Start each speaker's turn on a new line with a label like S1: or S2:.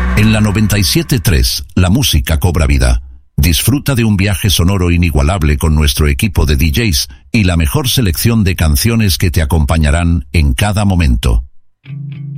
S1: En la 97.3, la música cobra vida. Disfruta de un viaje sonoro inigualable con nuestro equipo de DJs y la mejor selección de canciones que te acompañarán en cada momento.